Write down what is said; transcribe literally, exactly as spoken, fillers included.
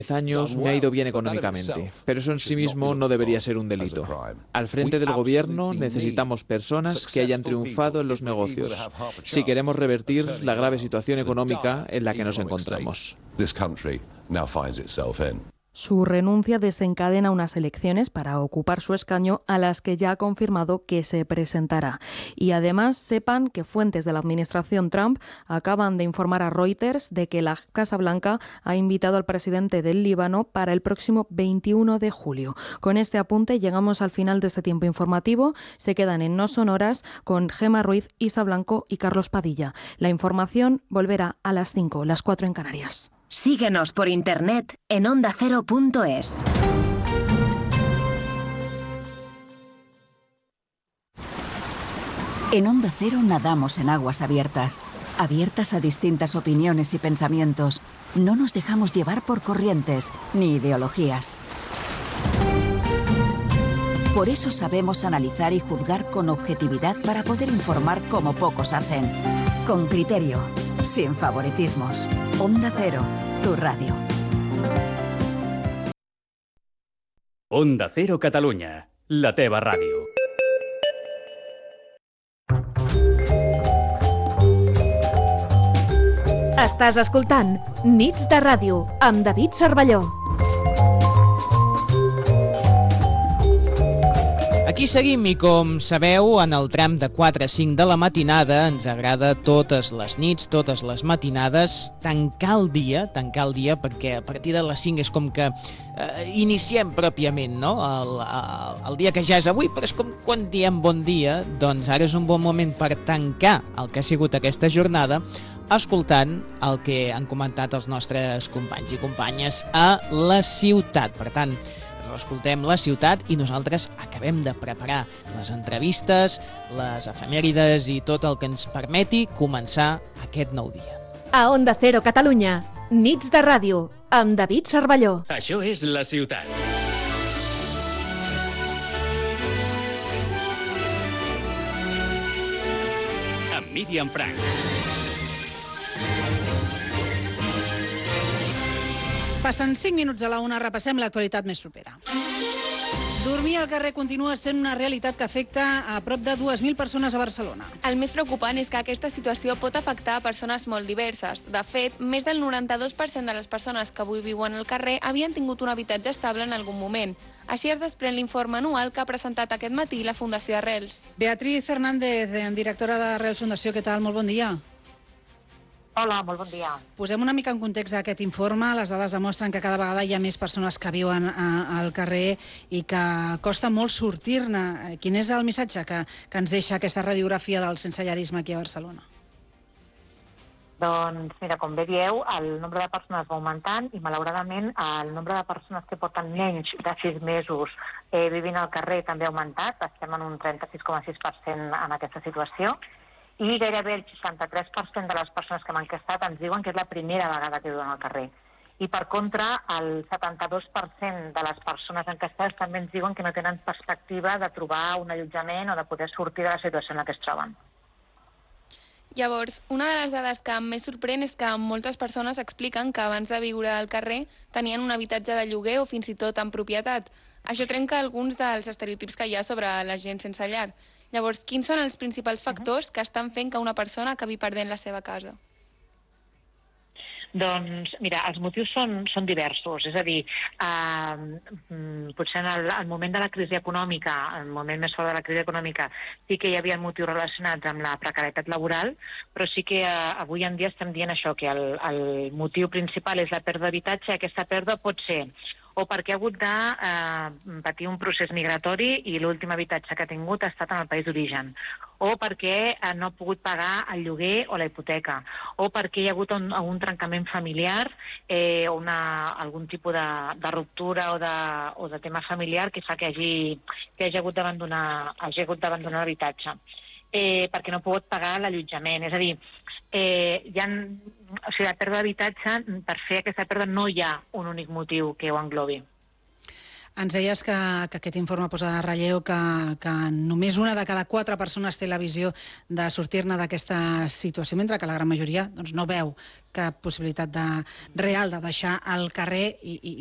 años me ha ido bien económicamente, pero eso en sí mismo no debería ser un delito. Al frente del gobierno necesitamos personas que hayan triunfado en los negocios, si queremos revertir la grave situación económica en la que nos encontramos. Su renuncia desencadena unas elecciones para ocupar su escaño a las que ya ha confirmado que se presentará. Y además sepan que fuentes de la administración Trump acaban de informar a Reuters de que la Casa Blanca ha invitado al presidente del Líbano para el próximo veintiuno de julio. Con este apunte llegamos al final de este tiempo informativo. Se quedan en No Sonoras con Gemma Ruiz, Isa Blanco y Carlos Padilla. La información volverá a las cinco, las cuatro en Canarias. Síguenos por internet en onda cero punto es. En Onda Cero nadamos en aguas abiertas, abiertas a distintas opiniones y pensamientos. No nos dejamos llevar por corrientes ni ideologías. Por eso sabemos analizar y juzgar con objetividad para poder informar como pocos hacen. Con criterio, sin favoritismos. Onda Cero, tu radio. Onda Cero Catalunya, la teva ràdio. Estàs escoltant Nits de Ràdio amb David Cervelló. Aquí seguim i, com sabeu, en el tram de quatre a cinc de la matinada ens agrada totes les nits, totes les matinades, tancar el dia, tancar el dia perquè a partir de les cinc és com que eh, iniciem pròpiament, no? El, el, el dia que ja és avui, però és com quan diem bon dia, doncs ara és un bon moment per tancar el que ha sigut aquesta jornada escoltant el que han comentat els nostres companys i companyes a la ciutat. Per tant, escoltem la ciutat i nosaltres acabem de preparar les entrevistes, les efemèrides i tot el que ens permeti començar aquest nou dia. A Onda Cero Catalunya, Nits de Ràdio, amb David Cervelló. Això és la ciutat. Amb Míriam Frank. Passen cinc minuts a la una, repassem l'actualitat més propera. Dormir al carrer continua sent una realitat que afecta a prop de dues mil persones a Barcelona. El més preocupant és que aquesta situació pot afectar a persones molt diverses. De fet, més del noranta-dos per cent de les persones que avui viuen al carrer havien tingut un habitatge estable en algun moment. Així es desprèn l'informe anual que ha presentat aquest matí la Fundació Arrels. Beatriz Fernández, directora d'Arrels Fundació, què tal? Molt bon dia. Hola, molt bon dia. Posem una mica en context aquest informe. Les dades demostren que cada vegada hi ha més persones que viuen a, al carrer i que costa molt sortir-ne. Quin és el missatge que, que ens deixa aquesta radiografia del sensellarisme aquí a Barcelona? Doncs, mira, com bé dieu, el nombre de persones va augmentant i, malauradament, el nombre de persones que porten menys de sis mesos eh, vivint al carrer també ha augmentat. Estem en un trenta-sis coma sis per cent en aquesta situació. I gairebé el seixanta-tres per cent de les persones que m'han enquestat ens diuen que és la primera vegada que viuen al carrer. I, per contra, el setanta-dos per cent de les persones enquestades també ens diuen que no tenen perspectiva de trobar un allotjament o de poder sortir de la situació en la que es troben. Llavors, una de les dades que més sorprèn és que moltes persones expliquen que abans de viure al carrer tenien un habitatge de lloguer o fins i tot en propietat. Això trenca alguns dels estereotips que hi ha sobre la gent sense llar. Llavors, quins són els principals factors que estan fent que una persona acabi perdent la seva casa? Doncs, mira, els motius són, són diversos. És a dir, eh, potser en el, el moment de la crisi econòmica, el moment més fort de la crisi econòmica, sí que hi havia motius relacionats amb la precarietat laboral, però sí que eh, avui en dia estem dient això, que el, el motiu principal és la pèrdua d'habitatge. Aquesta pèrdua pot ser o perquè ha hagut de eh, patir un procés migratori i l'últim habitatge que ha tingut ha estat en el país d'origen, o perquè eh, no ha pogut pagar el lloguer o la hipoteca, o perquè hi ha hagut un, un trencament familiar eh, o una, algun tipus de, de ruptura o de, o de tema familiar que fa que hagi, que hagi hagut d'abandonar hagi hagut d'abandonar l'habitatge. Eh, perquè no ha pogut pagar l'allotjament. És a dir, eh, hi ha, o sigui, la pèrdua d'habitatge, per fer aquesta pèrdua no hi ha un únic motiu que ho englobi. Ens deies que, que aquest informe posa de relleu que, que només una de cada quatre persones té la visió de sortir-ne d'aquesta situació, mentre que la gran majoria doncs, no veu cap possibilitat de, real de deixar el carrer i, i